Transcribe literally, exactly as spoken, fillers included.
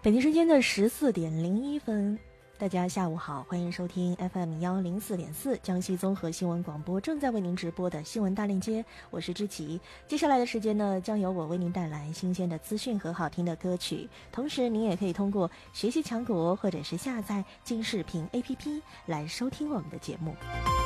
北京时间的十四点零一分，大家下午好，欢迎收听 F M 幺零四点四江西综合新闻广播正在为您直播的新闻大链接，我是知琪。接下来的时间呢，将由我为您带来新鲜的资讯和好听的歌曲，同时您也可以通过学习强国或者是下载金视频 A P P 来收听我们的节目。